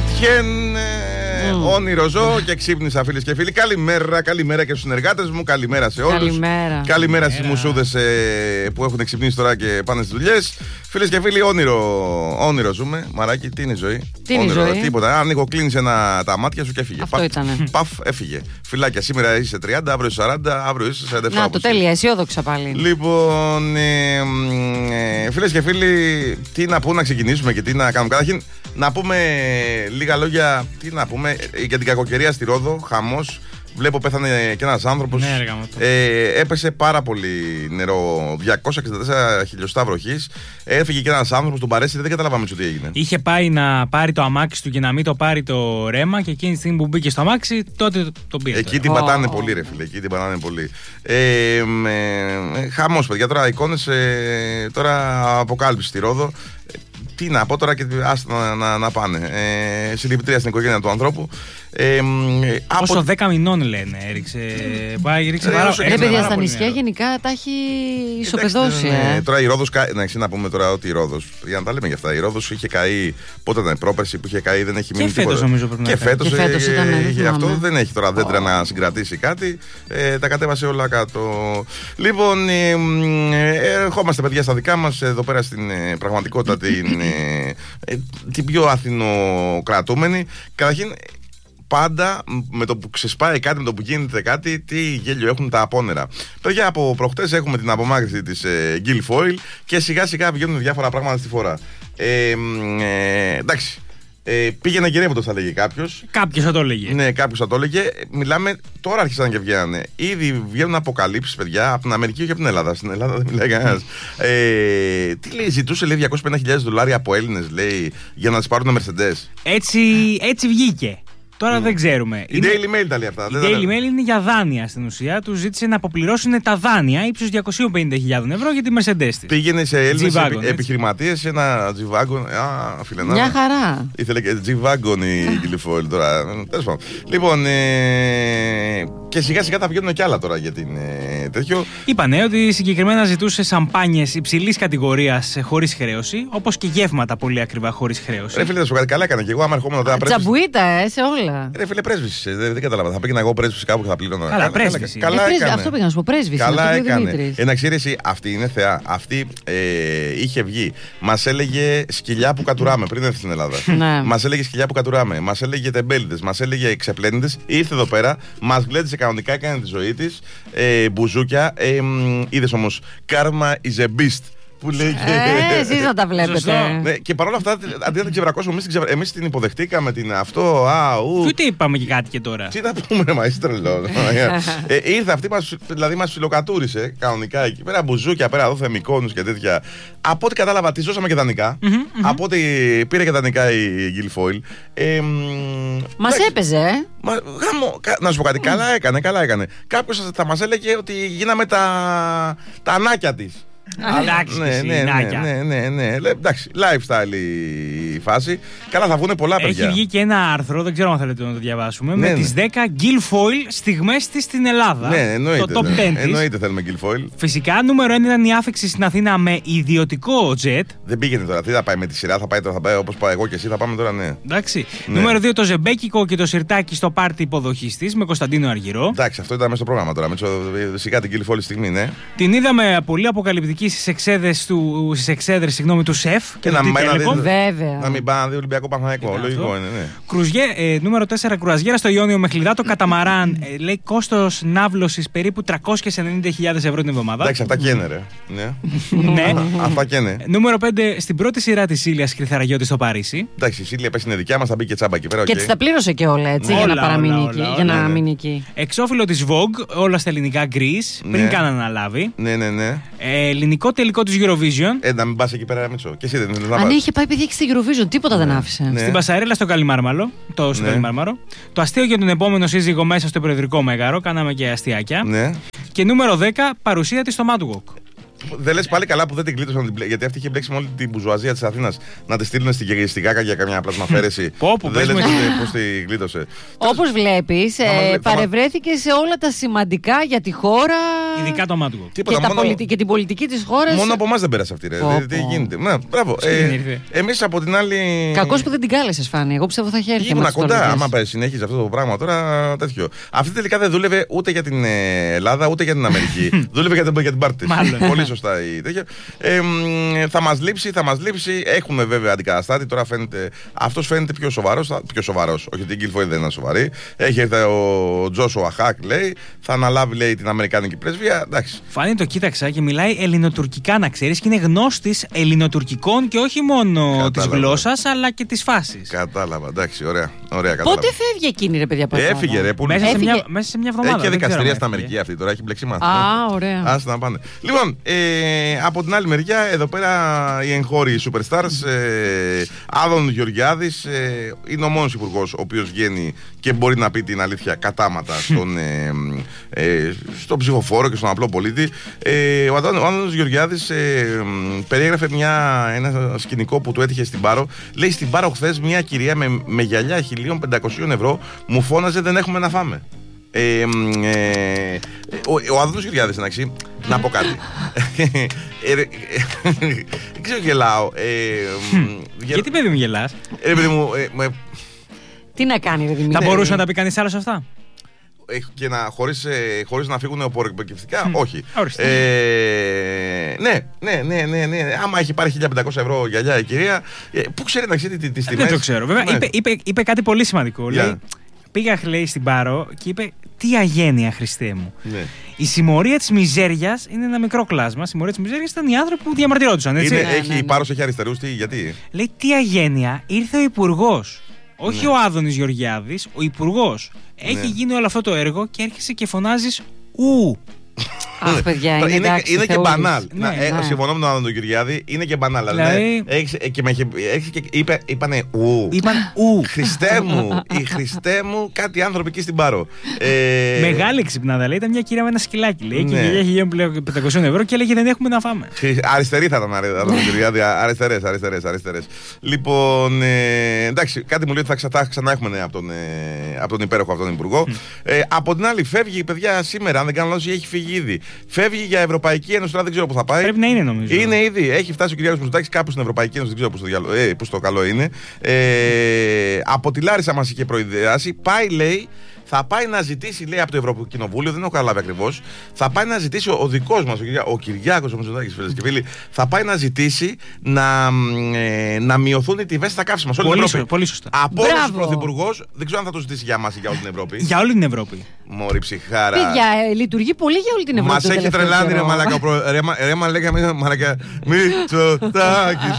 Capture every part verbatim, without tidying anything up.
Τιέν. Mm. Όνειρο ζω και ξύπνησα, φίλες και φίλοι. Καλημέρα, καλημέρα και στους συνεργάτες μου. Καλημέρα σε όλους. Καλημέρα. Καλημέρα στις μουσούδες ε, που έχουν ξυπνήσει τώρα και πάνε στις δουλειές. Φίλες και φίλοι, όνειρο, όνειρο ζούμε. Μαράκι, τι είναι η ζωή. Τι είναι η ζωή. Τίποτα. Ανοίγω, κλείνεις ένα, τα μάτια σου και έφυγε. Αυτό παφ, ήτανε. Παφ, έφυγε. Φιλάκια, σήμερα είσαι τριάντα, αύριο είσαι σαράντα, αύριο είσαι σαράντα επτά. Να, το τέλεια, αισιόδοξα πάλι. Λοιπόν, ε, ε, φίλες και φίλοι, τι να πούμε να ξεκινήσουμε και τι να κάνουμε. Καταρχήν, να πούμε λίγα λόγια, τι να πούμε, για την κακοκαιρία στη Ρόδο, χαμός. Βλέπω πέθανε και ένας άνθρωπος. Ναι, ε, έπεσε πάρα πολύ νερό, διακόσια εξήντα τέσσερα χιλιοστά βροχής. Έφυγε και ένας άνθρωπος, τον παρέσυρε, δεν καταλάβαμε τι έγινε. Είχε πάει να πάρει το αμάξι του και να μην το πάρει το ρέμα, και εκείνη τη στιγμή που μπήκε στο αμάξι, τότε τον πήρε. Εκεί την πατάνε oh. πολύ, ρε φίλε. Εκεί την πατάνε πολύ. Ε, ε, χαμός, παιδιά. Τώρα εικόνες, ε, τώρα αποκάλυψη στη Ρόδο. Τι να πω τώρα και άστα να, να, να πάνε. Ε, συλληπιτήρια στην οικογένεια του ανθρώπου. Ε, Όσο από... δέκα μηνών λένε, έριξε. Πάει, ρίξε ε, πάρα, ρε παιδιά, στα νησιά γενικά τα έχει ισοπεδώσει. Ναι, ε. Τώρα η Ρόδος, ναι, να πούμε τώρα ότι η Ρόδος, για να τα λέμε για αυτά, η Ρόδος είχε καεί, πότε ήταν, πρόπερση που είχε καεί, δεν έχει μείνει και φέτος, νομίζω πρέπει να και φέτος, και φέτος ε, ήταν, ε, αυτό θυμάμαι. δεν έχει τώρα δέντρα oh. να συγκρατήσει κάτι, ε, τα κατέβασε όλα κάτω. Λοιπόν, ε, ε, ερχόμαστε παιδιά στα δικά μας, εδώ πέρα στην ε, πραγματικότητα την, ε, ε, την πιο αθηνοκρατούμενη. Καταρχήν, πάντα με το που ξεσπάει κάτι, με το που γίνεται κάτι, τι γέλιο έχουν τα απόνερα. Παιδιά, από προχτές έχουμε την απομάκρυνση της ε, Guilfoyle και σιγά σιγά βγαίνουν διάφορα πράγματα στη φορά. Ε, ε, εντάξει. Ε, πήγαινε γυρεύοντας, θα λέγει κάποιος. Κάποιος θα το έλεγε. Ναι, κάποιος θα το έλεγε. Μιλάμε, τώρα άρχισαν και βγαίνανε. Ήδη βγαίνουν αποκαλύψεις, παιδιά, από την Αμερική και από την Ελλάδα. Στην Ελλάδα δεν μιλάει κανένας. Ε, τι λέει, ζητούσε λέει διακόσιες πενήντα χιλιάδες δολάρια από Έλληνες, λέει, για να τις πάρουν Mercedes. Έτσι, έτσι βγήκε. Τώρα mm. δεν ξέρουμε. Η είναι... Daily Mail τα λέει αυτά. Η Daily Mail είναι για δάνεια στην ουσία. Του ζήτησε να αποπληρώσουν τα δάνεια ύψους διακόσιες πενήντα χιλιάδες ευρώ για τη Mercedes της. Πήγαινε σε Έλληνες επι... επιχειρηματίες σε ένα G-Wagon. Α, φίλε, μια χαρά. Ήθελε και G-Wagon η Guilfoyle τώρα. Τέλος πάντων. Λοιπόν, ε... και σιγά σιγά θα βγαίνουν κι άλλα τώρα για την ε... τέτοιο. Είπανε ότι συγκεκριμένα ζητούσε σαμπάνιες υψηλής κατηγορίας χωρίς χρέωση, όπως και γεύματα πολύ ακριβά χωρίς χρέωση. Ρε φίλε, θα σου κάνει καλά έκανε και εγώ άμα ερχόμουν τώρα. Τσαμπουίτα, ε, σε όλα. Ρε φίλε, πρέσβηση. Δεν, δεν κατάλαβα. Θα πήγαινα εγώ πρέσβηση κάπου και θα πλήρωνα. Καλά, πρέσβηση. Καλά, καλά, ε, έκανε. Αυτό πήγα να σου πω, πρέσβηση. Καλά έκανε. Ένα ξέρεις, αυτή είναι θεά. Αυτή ε, είχε βγει. Μας έλεγε σκυλιά που κατουράμε πριν έρθει στην Ελλάδα. Μας έλεγε σκυλιά που κατουράμε. Μας έλεγε τεμπέληδες. Μας έλεγε ξεπλένητες. Ήρθε εδώ πέρα. Μας γλέντισε κανονικά, έκανε τη ζωή της. Ε, μπουζούκια. Ε, είδες όμως, karma is a beast. Που λέει και... ε, εσείς να τα βλέπετε. Ναι, και παρόλα αυτά, αντί να την ξεβρακώσουμε, εμείς την, ξεβρα... εμείς την υποδεχτήκαμε την αυτό. Α, ου. Και ούτε είπαμε και κάτι και τώρα. Τι να πούμε, ρε, μα είσαι τρελό. ε, ήρθε αυτή, μας, δηλαδή μας φιλοκατούρισε κανονικά εκεί πέρα. Μπουζούκια πέρα εδώ, θεμικόνους και τέτοια. Από ό,τι κατάλαβα, τη ζώσαμε και δανεικά. Mm-hmm, mm-hmm. Από ό,τι πήρε και δανεικά η Guilfoyle. Ε, μας έπαιζε, ε. Μα, γάμο, να σου πω κάτι, mm. καλά έκανε, καλά έκανε. Κάποιος θα μας έλεγε ότι γίναμε τα, τα ανάκια της. Εντάξει, ναι, ναι, ναι, ναι, ναι, ναι. Εντάξει, lifestyle η φάση. Καλά, θα βγουν πολλά παιδιά. Έχει βγει και ένα άρθρο, δεν ξέρω αν θέλετε να το διαβάσουμε, ναι, με ναι. τις δέκα Guilfoyle στιγμές της στην Ελλάδα. Ναι, εννοείται. Το top ναι. δέκα της. Εννοείται θέλουμε Guilfoyle. Φυσικά, νούμερο ένα ήταν η άφηξη στην Αθήνα με ιδιωτικό jet. Δεν πήγαινε τώρα, τι θα πάει με τη σειρά, θα πάει τώρα, θα πάει όπως πάω εγώ και εσύ, θα πάμε τώρα, ναι. Εντάξει. Ναι. Νούμερο δύο το ζεμπέκικο και το σιρτάκι στο πάρτι υποδοχής της με Κωνσταντίνο Αργυρό. Εντάξει, αυτό ήταν μέσα στο πρόγραμμα τώρα. Με το, σιγά την Guilfoyle στιγμή, ναι. Την είδαμε πολύ αποκαλυπτική στις εξέδρες του, στις εξέδρες, συγγνώμη, του ΣΕΦ και, και να, μην Βέβαια. να μην πάει να δει Ολυμπιακό Παναθηναϊκό. Λογικό είναι, ναι. Κρουζιέ, ε, νούμερο τέσσερα, κρουαζιέρα στο Ιόνιο με χλιδάτο καταμαράν. Ε, λέει κόστος ναύλωσης περίπου τριακόσιες ενενήντα χιλιάδες ευρώ την εβδομάδα. Εντάξει, αυτά καίνε, ρε. Ναι. ναι. Αυτά καίνε. Νούμερο πέντε, στην πρώτη σειρά της Ήλιας Κρυθαραγιώτης στο Παρίσι. Εντάξει, η Σίλια πέσει είναι δικιά μας, θα μπει και τσάμπα εκεί πέρα. Και της τα πλήρωσε και όλα έτσι, για να παραμείνει εκεί. Εξώφυλλο της Vogue, όλα στα ελληνικά Greece, πριν καν αναλάβει. Ναι, ναι, ναι. Ελληνικό τελικό της Eurovision. Ε, να μην πας εκεί πέρα, Μίτσο. Και εσύ δεν θέλεις να πας. Αν είχε πάει παιδιά και στη Eurovision, τίποτα ναι. δεν άφησε. Ναι. Στην Πασαρέλα στο Καλιμάρμαρο. Το, στο ναι. Καλιμάρμαρο. Το αστείο για τον επόμενο σύζυγο μέσα στο Προεδρικό Μέγαρο. Κάναμε και αστιάκια. Ναι. Και νούμερο δέκα, παρουσία της στο Mad Walk. Δεν λες πάλι καλά που δεν την κλείτωσαν, γιατί αυτή είχε μπλέξει με όλη την μπουζουαζία της Αθήνας να τη στείλουν στη, στη Γάκα για καμιά πλασμαφέρεση. Δεν λες πώς την κλείτωσε. Όπως βλέπεις, ε, παρευρέθηκε σε όλα τα σημαντικά για τη χώρα. Ειδικά το μάτουγο. Και, μόνο... πολιτι... και την πολιτική της χώρας. Μόνο από εμάς δεν πέρασε αυτή, ρε. Πω, τι γίνεται. Να, μπράβο. Ε, εμείς από την άλλη. Κακώς που δεν την κάλεσες, Φάνη. Εγώ πιστεύω θα είχε έρθει. Ήμουν κοντά. Άμα συνέχιζε αυτό το πράγμα τώρα, τέτοιο. Αυτή τελικά δεν δούλευε ούτε για την Ελλάδα ούτε για την Αμερική. Δούλευε για την, για την πάρτι. Πολύ σωστά η τέτοια. Ε, θα μας λείψει, θα μας λείψει. Έχουμε βέβαια αντικαταστάτη. Τώρα φαίνεται. Αυτός φαίνεται πιο σοβαρός. Πιο σοβαρός. Όχι ότι η Γκίλφοϊ δεν είναι σοβαρή. Έχει έρθει ο Τζόσουα Χακ, λέει. Θα αναλάβει, λέει, την Αμερικάνικη πρεσβεία. Εντάξει. Φάνη το κοίταξα και μιλάει ελληνοτουρκικά, να ξέρεις, και είναι γνώστης ελληνοτουρκικών και όχι μόνο της γλώσσας αλλά και της φάσης. Κατάλαβα. Εντάξει, ωραία. ωραία κατάλαβα. Πότε φεύγει εκείνη, ρε παιδιά, ε, έφυγε, ρε. Που μέσα, σε μια, μέσα σε μια εβδομάδα. Έχει και δικαστηρία στην Αμερική αυτή τώρα. Έχει μπλεξίμα. Α, ωραία. Άστα να πάνε. Λοιπόν, ε, από την άλλη μεριά, εδώ πέρα οι εγχώροι superstars. Ε, Άδων Γεωργιάδης ε, είναι ο μόνος υπουργός ο οποίος βγαίνει και μπορεί να πει την αλήθεια κατάματα στον, ε, ε, στον ψηφοφόρο και στον απλό πολίτη. Ε, ο Άδωνος Γεωργιάδης ε, περιέγραφε μια, ένα σκηνικό που του έτυχε στην Πάρο. Λέει, στην Πάρο χθες μια κυρία με, με γυαλιά χίλια πεντακόσια ευρώ μου φώναζε δεν έχουμε να φάμε. Ε, ε, ο, ο Άδωνος Γεωργιάδης, εντάξει, να πω κάτι. Δεν ξέρω, γελάω. Γιατί, παιδί μου, γελάς? Ρε παιδί μου, τι να κάνει, ρε Δημήτρη? Θα μπορούσε να τα πει κανείς άλλο σε αυτά? Και να, χωρίς, ε, χωρίς να φύγουν οπορεκπαιδευτικά, mm. όχι. Ε, ναι, ναι, ναι, ναι, ναι. Άμα έχει πάρει χίλια πεντακόσια ευρώ γυαλιά η κυρία, ε, πού ξέρει να ξέρει τις τιμές? Δεν το ξέρω. Βέβαια, ναι. είπε, είπε, είπε κάτι πολύ σημαντικό. Yeah. Λέει, πήγα, λέει, στην Πάρο και είπε, τι αγένεια, Χριστέ μου. Ναι. Η συμμορία της μιζέριας είναι ένα μικρό κλάσμα. Η συμμορία της μιζέριας ήταν οι άνθρωποι που διαμαρτυρόντουσαν. Έτσι. Είναι, ναι, έχει, ναι, ναι. Η Πάρος έχει αριστερούς, τι, γιατί? Λέει, τι αγένεια, ήρθε ο υπουργός. Όχι, ναι, ο Άδωνης Γεωργιάδης, ο υπουργός. Έχει ναι. γίνει όλο αυτό το έργο και έρχεσαι και φωνάζεις ου. Αχ, παιδιά, είναι, είναι, εντάξει, είναι και μπανάλ. Ναι, ναι, ναι. Συμφωνώ με τον Άδωνο Γεωργιάδη, είναι και μπανάλ. Δηλαδή, έχεις, και με έχει, έχεις και είπε, είπανε ου. Είπαν ου. Χριστέ μου, η Χριστέ μου, κάτι άνθρωποι εκεί στην Πάρο. Ε... Μεγάλη ξυπνάδα, λέει, ήταν μια κυρία με ένα σκυλάκι. Λέει, ναι. Και γελιά χίλια πεντακόσια ευρώ και έλεγε δεν έχουμε να φάμε. Αριστερή θα ήταν, Άδωνο Γεωργιάδη. Αριστερές, αριστερές, αριστερές. Λοιπόν, ε, εντάξει, κάτι μου λέει ότι θα ξανά έχουμε από τον, ε, από τον υπέροχο αυτόν υπουργό. ε, από την άλλη, φεύγει η παιδιά σήμερα, αν δεν κάνω λάθος, έχει φύγει ήδη. Φεύγει για Ευρωπαϊκή Ένωση, τώρα δεν ξέρω πού θα πάει. Πρέπει να είναι, νομίζω. Είναι ήδη. Έχει φτάσει ο Κυριάκος Μητσοτάκης κάπου στην Ευρωπαϊκή Ένωση, δεν ξέρω πού στο, ε, πού στο καλό είναι. Ε, από τη Λάρισα μας είχε προειδεάσει. Πάει, λέει, θα πάει να ζητήσει, λέει, από το Ευρωκοινοβούλιο, δεν έχω καταλάβει ακριβώς. Θα πάει να ζητήσει ο, ο δικός μας, ο, Κυριά, ο Κυριάκος ο Μητσοτάκης, φίλες και φίλοι, θα πάει να ζητήσει να, ε, να μειωθούν οι τιμές στα καύσιμα. Πολύ, σω, πολύ σωστά. Από όλους τους πρωθυπουργούς, δεν ξέρω αν θα το ζητήσει για μας ή για όλη την Ευρώπη. Για όλη την Ευρώπη. Μωρή ψυχάρα. Παιδιά, ε, λειτουργεί πολύ για όλη την Ευρώπη. Μας έχει τρελάνει, ρε μαλάκα. Ρε μαλάκα, Μητσοτάκης.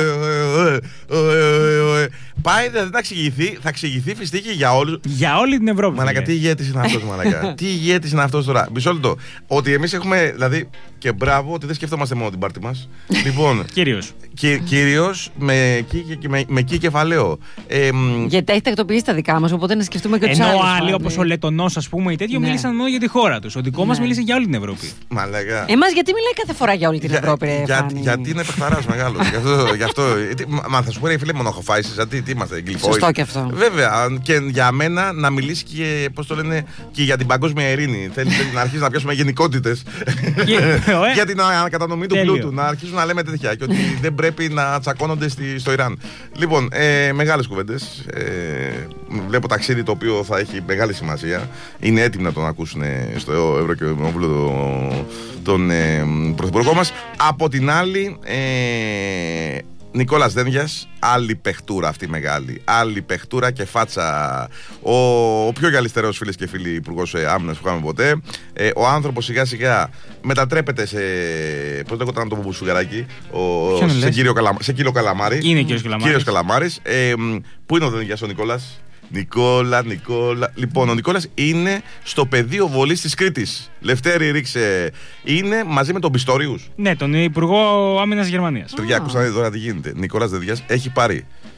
Πάει, δεν θα εξηγηθεί, θα εξηγηθεί φιστίκι για όλους. Για όλη την Ευρώπη. Μαλάκα, τι ηγέτης είναι αυτός, μαλάκα. Τι ηγέτης είναι αυτός τώρα. Μισό λεπτό. Ότι εμείς έχουμε, δηλαδή, και μπράβο, ότι δεν σκεφτόμαστε μόνο την πάρτι μας. Λοιπόν. Κυρίως. Κυρίως με κι κεφαλαίο. Γιατί τα έχει τακτοποιήσει τα δικά μας, οπότε να σκεφτούμε και τους άλλους. Ενώ άλλοι, όπως ο Λετωνός, ας πούμε, ή τέτοιο, μίλησαν μόνο για τη χώρα τους. Ο δικό μας μίλησε για όλη την Ευρώπη. Μαλάκα. Εμάς γιατί μιλάει κάθε φορά για όλη την Ευρώπη, ρε? Γιατί είναι παιχταράς μεγάλος. Γι' αυτό. Μα θα σου πω, ρε φίλε, μονοχοφάισες. Τι είμαστε, Γκίλφοϊ. Σωστό και αυτό. Βέβαια. Και για μένα να μιλήσει και, πώς το λένε, και για την παγκόσμια ειρήνη. Θέλει να αρχίσει να πιάσουμε γενικότητες. Για την ανακατανομή του πλούτου. Να αρχίσουμε να λέμε τέτοια. Και ότι δεν πρέπει να τσακώνονται στο Ιράν. Λοιπόν, μεγάλες κουβέντες. Βλέπω ταξίδι το οποίο θα έχει μεγάλη σημασία. Είναι έτοιμοι να τον ακούσουν στο Ευρωκοινοβούλιο τον πρωθυπουργό μας. Από την άλλη, Νικόλας Δένδιας, άλλη παιχτούρα αυτή μεγάλη. Άλλη παιχτούρα και φάτσα. Ο, ο πιο γυαλιστερός, φίλες και φίλοι, υπουργός άμυνας που είχαμε ποτέ. Ε, ο άνθρωπος σιγά σιγά μετατρέπεται σε. Πώς λέγονταν να το πω, σουγαράκι. Σε, κύριο Καλα, σε κύριο Καλαμάρη. Είναι κύριος Καλαμάρης. Κύριος Καλαμάρης. Ε, πού είναι ο Δένδιας, ο Νικόλας? Νικόλα, Νικόλα. Λοιπόν, ο Νικόλας είναι στο πεδίο βολής της Κρήτης. Λευτέρη, ρίξε. Είναι μαζί με τον Πιστόριους. Ναι, τον Υπουργό Άμυνας Γερμανίας. Παιδιά, ακούσατε τώρα τι γίνεται. Νικόλας Δένδιας έχει πάρει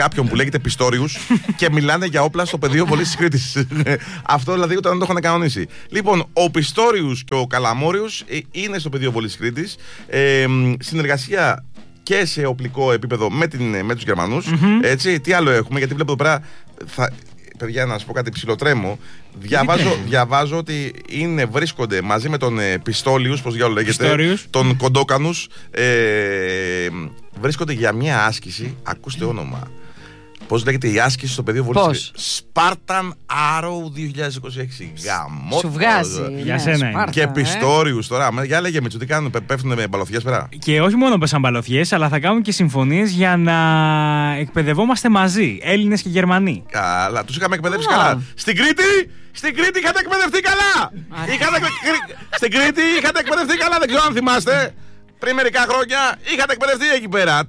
κάποιον που λέγεται Πιστόριους και μιλάνε για όπλα στο πεδίο βολής της Κρήτης. Αυτό δηλαδή όταν το έχουν κανονίσει. Λοιπόν, ο Πιστόριους και ο Καλαμόριος είναι στο πεδίο βολής της Κρήτης. Ε, συνεργασία και σε οπλικό επίπεδο με, την, με τους Γερμανούς. Mm-hmm. Έτσι, τι άλλο έχουμε, γιατί βλέπω εδώ πέρα. Θα, παιδιά, να σας πω κάτι, ψιλοτρέμω. Διαβάζω, διαβάζω ότι είναι, βρίσκονται μαζί με τον ε, Πιστόλιους, πώς διάλογο λέγεται, Πιστόριους. Τον Κοντόκανους, ε, βρίσκονται για μια άσκηση. Ακούστε όνομα. Πώς λέγεται η άσκηση στο πεδίο βολής? Spartan Arrow δύο χιλιάδες είκοσι έξι. Γαμώτο. Σου βγάζει. Για σένα. Σπάρτα, και ε. Πιστόριους τώρα. Για λέγε Μητσου, τι κάνουν, πέφτουν με μπαλωθιές πέρα? Και όχι μόνο πέσαν μπαλωθιές, αλλά θα κάνουν και συμφωνίες για να εκπαιδευόμαστε μαζί, Έλληνες και Γερμανοί. Καλά, τους είχαμε εκπαιδεύσει oh. καλά. Στην Κρήτη, στην Κρήτη είχατε εκπαιδευτεί καλά. είχατε... Στην Κρήτη είχατε εκπαιδευτεί καλά, δεν ξέρω αν θυμάστε. Πριν μερικά χρόνια είχατε εκπαιδευτεί εκεί πέρα.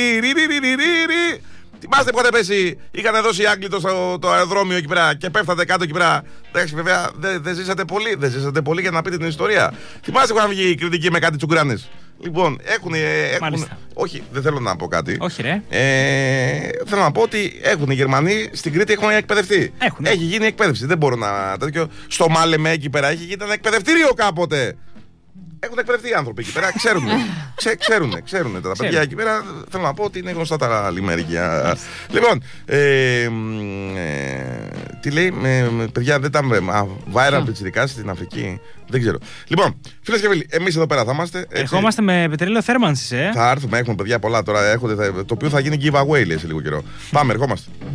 Θυμάστε πότε πέσει, είχαν δώσει οι Άγγλοι το, το αεροδρόμιο εκεί πέρα και πέφτατε κάτω εκεί πέρα. Εντάξει, βέβαια δεν δε ζήσατε πολύ, δεν ζήσατε πολύ για να πείτε την ιστορία. Θυμάστε που είχαν βγει η κριτική με κάτι τσουγκράνες? Λοιπόν, έχουν. έχουν όχι, δεν θέλω να πω κάτι. Όχι, ρε. Ε, θέλω να πω ότι έχουν οι Γερμανοί στην Κρήτη έχουν εκπαιδευτεί. Έχουν. Έχει γίνει εκπαίδευση. Δεν μπορώ να. Τέτοιο, στο Μάλεμε εκεί πέρα έχει γίνει ένα εκπαιδευτήριο κάποτε. Έχουν εκπαιδευτεί οι άνθρωποι εκεί πέρα, ξέρουν. Ξέ, ξέρουν, ξέρουν τα παιδιά εκεί πέρα. Θέλω να πω ότι είναι γνωστά τα λιμέρια. Λοιπόν, ε, ε, τι λέει, με, με, παιδιά, δεν τα viral πιτσιρικά στην Αφρική. Δεν ξέρω. Λοιπόν, φίλες και φίλοι, εμείς εδώ πέρα θα είμαστε. Ερχόμαστε με πετρέλαιο θέρμανσης, ε. Θα έρθουμε, έχουμε παιδιά πολλά τώρα. Έχονται, θα, το οποίο θα γίνει giveaway, λέει, σε λίγο καιρό. Πάμε, ερχόμαστε.